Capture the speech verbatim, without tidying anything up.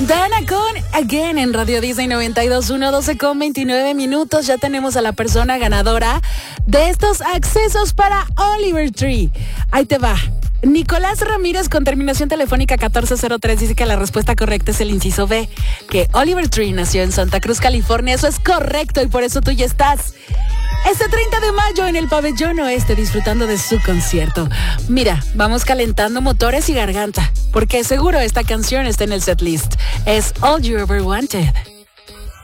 Dana con Again en Radio Disney noventa y dos punto uno, doce con veintinueve minutos. Ya tenemos a la persona ganadora de estos accesos para Oliver Tree. Ahí te va. Nicolás Ramírez con terminación telefónica catorce cero tres dice que la respuesta correcta es el inciso B, que Oliver Tree nació en Santa Cruz, California. Eso es correcto y por eso tú ya estás este treinta de mayo en el Pabellón Oeste disfrutando de su concierto. Mira, vamos calentando motores y garganta, porque seguro esta canción está en el setlist. Es All You Ever Wanted.